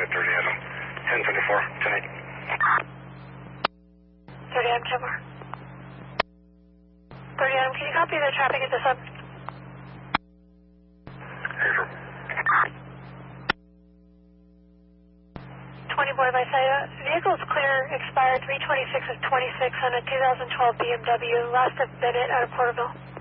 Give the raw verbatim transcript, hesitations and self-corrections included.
thirty Adam. ten seventy-four, ten eight. thirty Adam, ten more. thirty Adam, can you copy the traffic at the sub? Hey, sir. twenty boy by Saya. Vehicle's clear, expired three twenty-six of twenty-six on a two thousand twelve B M W. Last of Bennett out of Porterville.